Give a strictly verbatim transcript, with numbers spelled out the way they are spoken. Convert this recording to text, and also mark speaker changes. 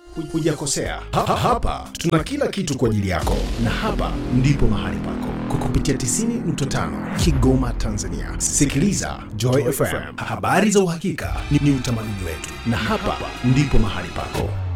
Speaker 1: hujakosea. Ha, hapa tuna kila kitu kwa ajili yako, na hapa ndipo mahali pako kwa kupitia tisini nukta tano Kigoma, Tanzania. Sikiliza Joy F M, habari za uhakika ni utamaduni wetu, na hapa ndipo mahali pako.